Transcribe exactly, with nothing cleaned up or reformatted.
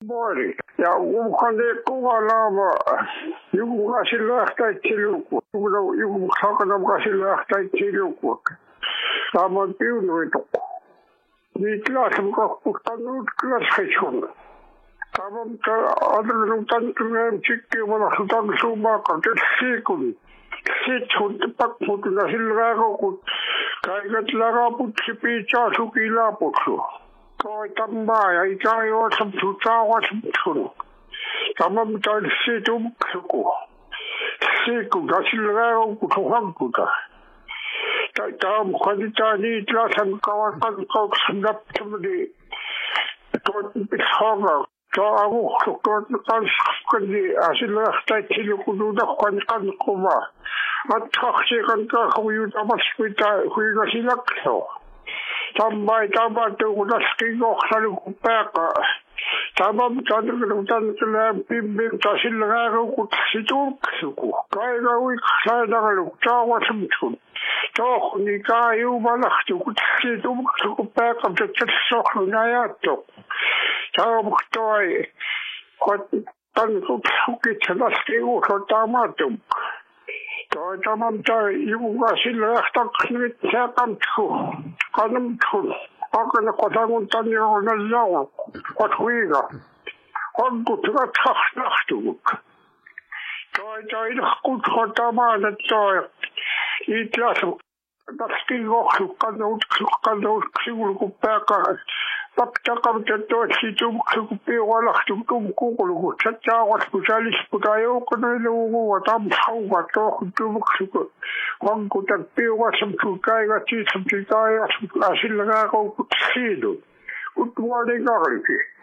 Mori. Ja ukande kuvalava. Joku kasi lähtäitsiluku. Joku sakana kasi lähtäitsiluku. Tämä on piunuitu. Niin klasen kakkustanut klaskaisun. Tämä on adrenalin tantuneen sikkiumana sutan suumakan siikun. Sitten sun pakmutuna sillä kun kaiket laraputsi piitsaa suki laputsu. Toi tammaa ja ikä ei ole samsu saavasmutsun. Tämä mitä on siitä umksuku. Siikun ja sillä kun sun hankuta. Tämä on kanditaan niitä lasen kauan kankauksen näppämäni. Tuon pitää hangaa. Tämä on uhtu tuon kanskandi ja sillä lähtäisi joku tuota kankankuvaa. Attraksi kantaa huijutamassa mitä huigasi laksoo. Tämä ei tapahtuu, kun laskin kohtani kun pääkaa. Tämä on tänne pimpintä sillä rääkukut situuksuku. Kaika uiksaidakalu, taawasamtun. Tohni kaa jumalahtu, kun situuksuku pääkaa, että sohlun ajattu. Tämä on toi, kun tänne sukitse laskin uusotamatum. Toi tämän toi juuka sillä lähtäks nyt se kantsu. Kanamtun. Akana kotangun tänne on jau. Ot huiga. Hankut ratsaks lähtuuk. Toi toi kutsu tamaan, että toi. Itlasu. Laskin kohtu kannaut kannaut siulku pääkaa. Paktakavta toisi tumksu piualahtu tumkuuluku. Sattaa vasku sälisputa joukkoinen luukua tamsauva tohun tumksu. Hankuta piuasamtu käivät siisamtu kaivasmtu asilla kaakoukkut siidun. Kuttuvaani karki.